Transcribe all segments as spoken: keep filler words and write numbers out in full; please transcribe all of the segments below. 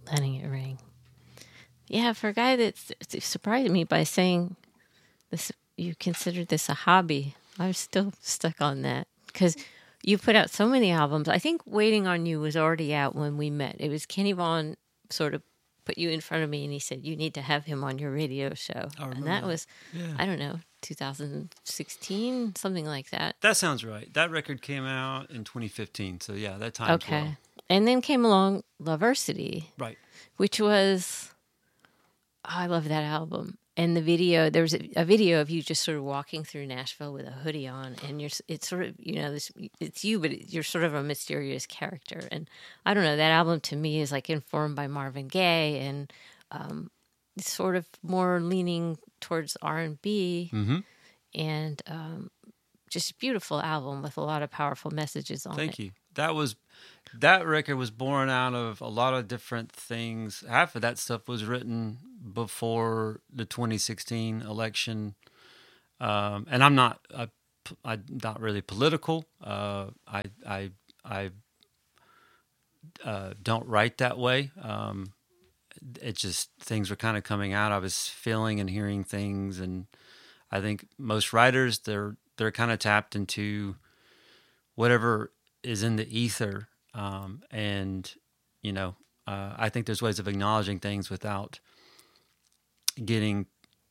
letting it ring. Yeah, for a guy that surprised me by saying this, you considered this a hobby. I'm still stuck on that because you put out so many albums. I think Waiting on You was already out when we met. It was Kenny Vaughan sort of put you in front of me and he said, you need to have him on your radio show. And that, that was, yeah. I don't know, two thousand sixteen, something like that. That sounds right. That record came out in twenty fifteen. So yeah, that time's okay. well. And then came along Loversity. Right. Which was, oh, I love that album. And the video, there was a, a video of you just sort of walking through Nashville with a hoodie on, and you're, it's sort of, you know, this, it's you, but you're sort of a mysterious character. And I don't know, that album to me is like informed by Marvin Gaye, and um, it's sort of more leaning towards R and B, mm-hmm. and um, just a beautiful album with a lot of powerful messages on Thank it. Thank you. That was, that record was born out of a lot of different things. Half of that stuff was written before the twenty sixteen election, um, and I'm not I, I'm not really political. Uh, I I I uh, don't write that way. Um, it just things were kind of coming out. I was feeling and hearing things, and I think most writers they're they're kind of tapped into whatever is in the ether, um, and you know uh, I think there's ways of acknowledging things without getting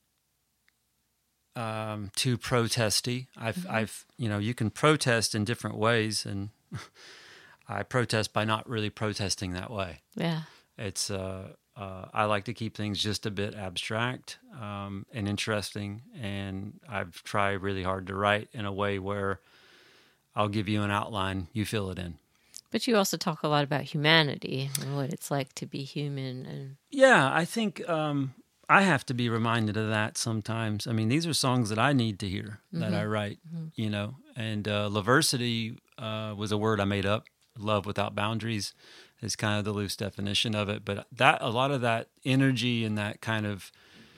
um, too protesty. I've, mm-hmm. I've, you know, you can protest in different ways, and I protest by not really protesting that way. Yeah, it's. Uh, uh, I like to keep things just a bit abstract um, and interesting, and I've tried really hard to write in a way where I'll give you an outline, you fill it in. But you also talk a lot about humanity and what it's like to be human, and yeah, I think. Um, I have to be reminded of that sometimes. I mean, these are songs that I need to hear, mm-hmm. that I write, mm-hmm. you know. And uh, Loversity uh, was a word I made up. Love without boundaries is kind of the loose definition of it. But that a lot of that energy and that kind of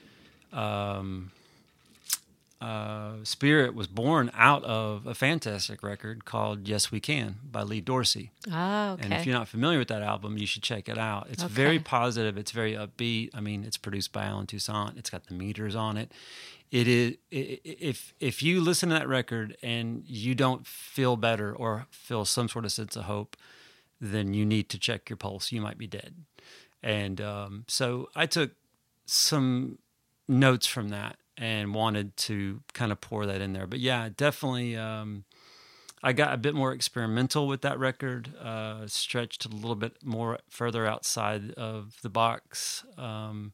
um, uh, spirit was born out of a fantastic record called Yes We Can by Lee Dorsey. Oh, okay. And if you're not familiar with that album, you should check it out. It's okay. Very positive. It's very upbeat. I mean, it's produced by Alan Toussaint. It's got the meters on it. It is. It, if if you listen to that record and you don't feel better or feel some sort of sense of hope, then you need to check your pulse. You might be dead. And um, so I took some notes from that and wanted to kind of pour that in there. But yeah, definitely, um, I got a bit more experimental with that record, uh, stretched a little bit more further outside of the box. Um,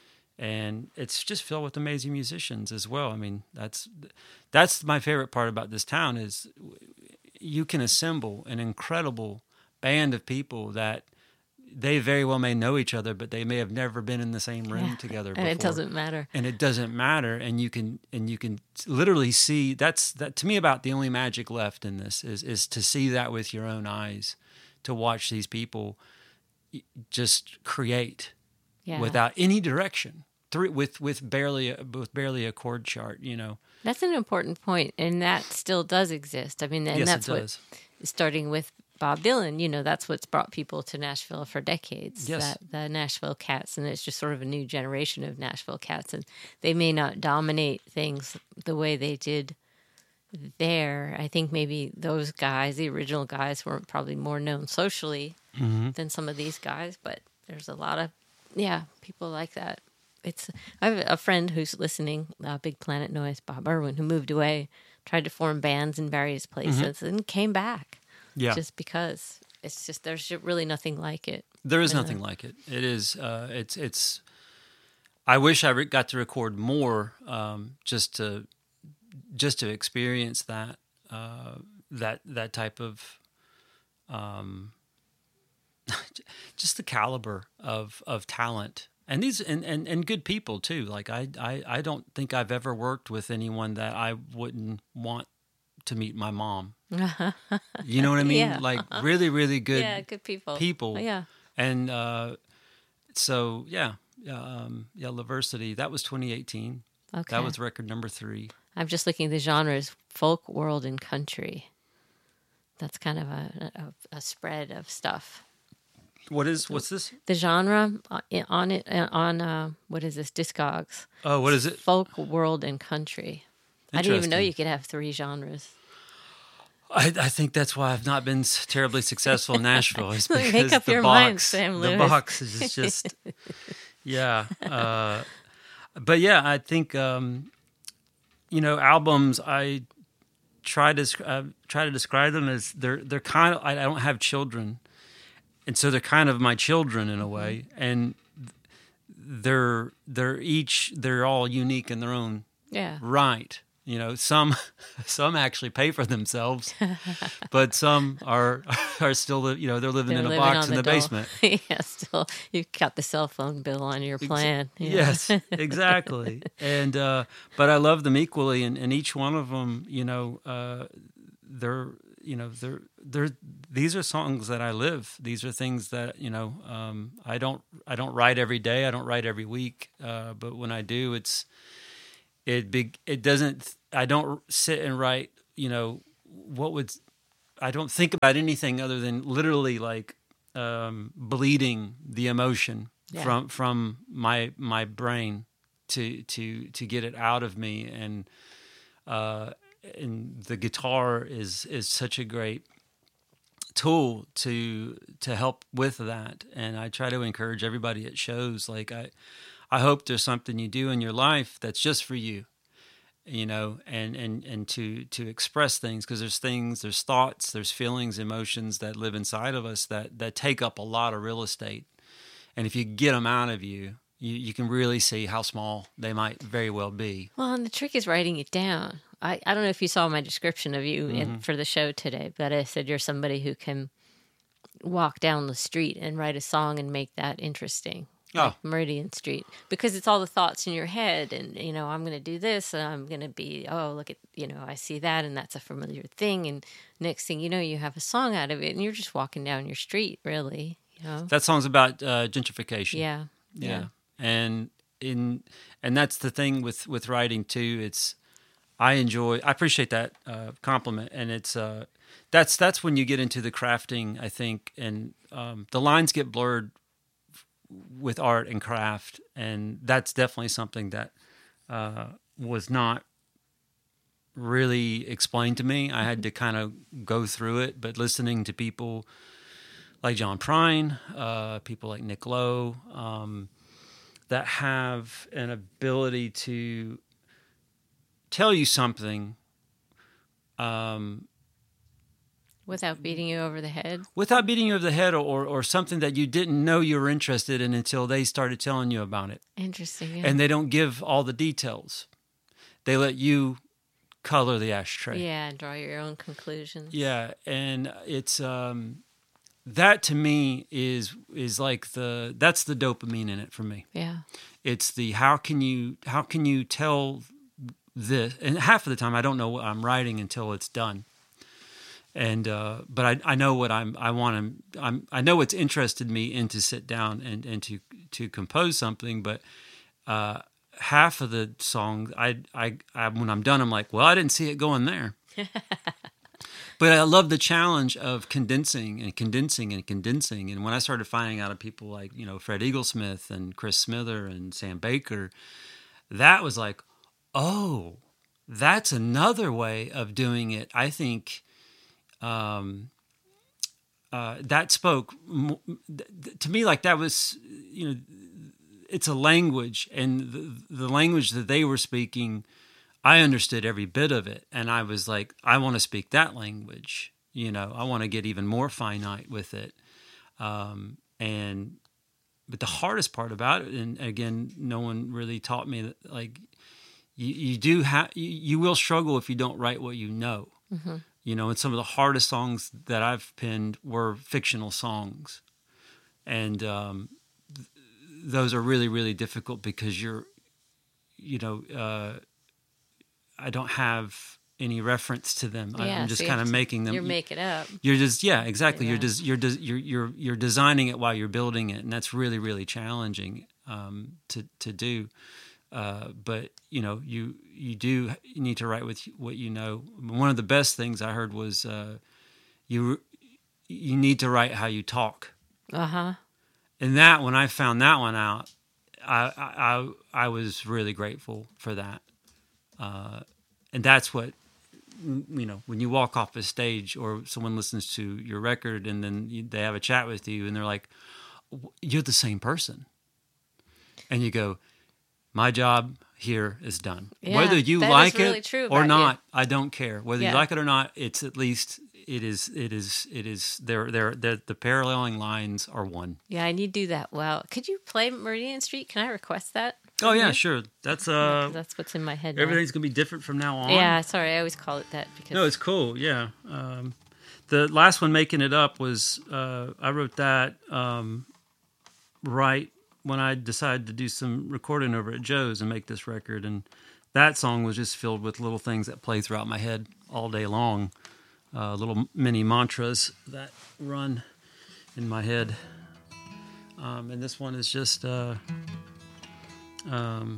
and it's just filled with amazing musicians as well. I mean, that's that's my favorite part about this town is you can assemble an incredible band of people that they very well may know each other, but they may have never been in the same room yeah. together and before. And it doesn't matter. And it doesn't matter. And you can and you can literally see that's that to me about the only magic left in this is is to see that with your own eyes, to watch these people just create yeah. without any direction, through with with barely a, with barely a chord chart, you know. That's an important point, and that still does exist. I mean, and yes, that's it what does. Starting with Bob Dylan, you know, that's what's brought people to Nashville for decades. Yes. That, the Nashville Cats, and it's just sort of a new generation of Nashville Cats, and they may not dominate things the way they did there. I think maybe those guys, the original guys, were probably more known socially mm-hmm. than some of these guys, but there's a lot of, yeah, people like that. It's I have a friend who's listening, uh, Big Planet Noise, Bob Irwin, who moved away, tried to form bands in various places, mm-hmm. and came back. Yeah. Just because it's just there's really nothing like it. There is nothing like it. It is. Uh, it's. It's. I wish I re- got to record more, um, just to, just to experience that, uh, that that type of, um, just the caliber of of talent. And these and, and, and good people too. Like I, I I don't think I've ever worked with anyone that I wouldn't want to meet my mom. You know what I mean? Yeah. Like really, really good, yeah, good people. People. Yeah. And uh, so yeah, yeah, um, yeah. Loversity. That was twenty eighteen. Okay. That was record number three. I'm just looking at the genres: folk, world, and country. That's kind of a a, a spread of stuff. What is what's this? The genre uh, on it uh, on uh, what is this? Discogs. Oh, what is it? Folk, world, and country. I didn't even know you could have three genres. I, I think that's why I've not been terribly successful in Nashville. Is because Make up the your box, mind, Sam Lewis. The box is just, yeah. Uh, but yeah, I think um, you know, albums. I try to uh, try to describe them as they're they're kind of. I, I don't have children, and so they're kind of my children in a way, and they're they're each they're all unique in their own yeah right. You know, some some actually pay for themselves, but some are are still, you know, they're living they're in a living box in the, the dole. basement. Yeah, still, you've got the cell phone bill on your plan. Ex- Yeah. Yes, exactly. And uh, but I love them equally, and, and each one of them, you know, uh, they're you know they're they're these are songs that I live. These are things that you know um, I don't I don't write every day. I don't write every week, uh, but when I do, it's. It big. It doesn't. I don't sit and write. You know, what would I don't think about anything other than literally like um, bleeding the emotion yeah. from from my my brain to to to get it out of me, and uh, and the guitar is is such a great tool to to help with that. And I try to encourage everybody at shows. Like I. I hope there's something you do in your life that's just for you, you know, and, and, and to, to express things, because there's things, there's thoughts, there's feelings, emotions that live inside of us that, that take up a lot of real estate. And if you get them out of you, you, you can really see how small they might very well be. Well, and the trick is writing it down. I, I don't know if you saw my description of you mm-hmm. in, for the show today, but I said you're somebody who can walk down the street and write a song and make that interesting. Like oh. Meridian Street, because it's all the thoughts in your head, and you know, I'm going to do this, and I'm going to be, oh, look at, you know, I see that, and that's a familiar thing, and next thing you know, you have a song out of it, and you're just walking down your street, really. You know, that song's about uh, gentrification. Yeah. yeah, yeah, and in and that's the thing with with writing too. It's I enjoy, I appreciate that uh, compliment, and it's uh, that's that's when you get into the crafting, I think, and um, the lines get blurred with art and craft, and that's definitely something that uh, was not really explained to me. I had to kind of go through it, but listening to people like John Prine, uh, people like Nick Lowe, um, that have an ability to tell you something um, without beating you over the head? Without beating you over the head, or, or something that you didn't know you were interested in until they started telling you about it. Interesting. Yeah. And they don't give all the details. They let you color the ashtray. Yeah, and draw your own conclusions. Yeah, and it's um, that to me is is like the that's the dopamine in it for me. Yeah. It's the how can you how can you tell this, and half of the time I don't know what I'm writing until it's done. And uh, but I, I know what I'm I want to I'm I know what's interested me in to sit down and, and to to compose something. But uh, half of the song I, I I when I'm done I'm like, well, I didn't see it going there. But I love the challenge of condensing and condensing and condensing. And when I started finding out of people like, you know, Fred Eaglesmith and Chris Smither and Sam Baker, that was like, oh, that's another way of doing it. I think. Um, uh, that spoke to me like that was, you know, it's a language, and the, the language that they were speaking, I understood every bit of it. And I was like, I want to speak that language, you know, I want to get even more finite with it. Um, and, but the hardest part about it, and again, no one really taught me that, like, you, you do have, you, you will struggle if you don't write what you know. Mm-hmm. You know, and some of the hardest songs that I've penned were fictional songs. And um, th- those are really, really difficult because you're, you know, uh, I don't have any reference to them. Yeah, I, I'm just so kind of making them. You're making it up. You're just, yeah, exactly. Yeah. You're just, you're, des- you're, you're, you're designing it while you're building it. And that's really, really challenging um, to, to do. Uh, but you know, you you do you need to write with what you know. One of the best things I heard was uh, you you need to write how you talk. Uh huh. and that when I found that one out, I I I was really grateful for that, uh, and that's what, you know, when you walk off a stage or someone listens to your record and then you, they have a chat with you and they're like, "You're the same person," and you go, "My job here is done. Yeah, Whether you that like is really it true or about not, you. I don't care. Whether Yeah. you like it or not, it's at least it is it is it is there there there the paralleling lines are one." Yeah, I need to do that. Well, could you play Meridian Street? Can I request that? Oh from yeah, you? sure. That's Yeah, uh 'cause that's what's in my head now. everything's gonna be different from now on. Yeah, sorry, I always call it that because No, it's cool. Yeah. Um, the last one, Making It Up, was uh, I wrote that um, right when I decided to do some recording over at Joe's and make this record, and that song was just filled with little things that play throughout my head all day long, uh, little mini mantras that run in my head. Um, and this one is just. Uh, um,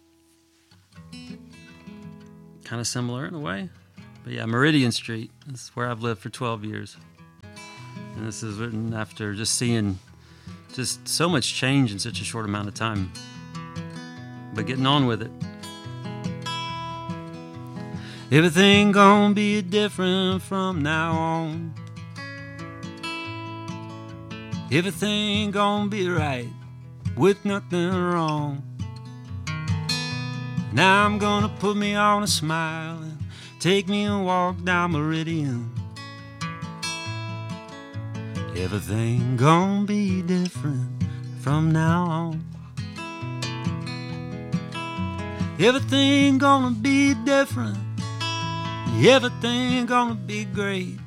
kind of similar in a way. But yeah, Meridian Street. This is where I've lived for twelve years. And this is written after just seeing just so much change in such a short amount of time. But getting on with it. Everything gonna be different from now on. Everything gonna be right with nothing wrong. Now I'm gonna put me on a smile and take me a walk down Meridian. Everything gonna be different from now on. Everything gonna be different. Everything gonna be great.